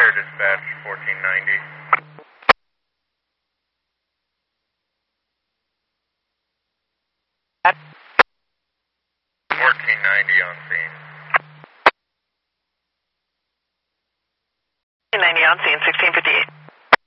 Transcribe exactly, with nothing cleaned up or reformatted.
Fire dispatch, fourteen ninety. fourteen ninety on scene. fourteen ninety on scene, sixteen fifty-eight.